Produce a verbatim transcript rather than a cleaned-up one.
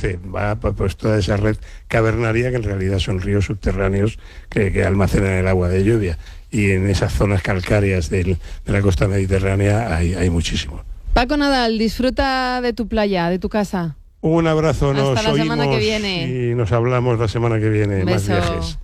cauce, va pues toda esa red cavernaria que en realidad son ríos subterráneos que, que almacenan el agua de lluvia, y en esas zonas calcáreas del, de la costa mediterránea hay, hay muchísimo. Paco Nadal, disfruta de tu playa, de tu casa. Un abrazo, Hasta nos la oímos semana que viene. y nos hablamos la semana que viene. Un Más beso. viajes.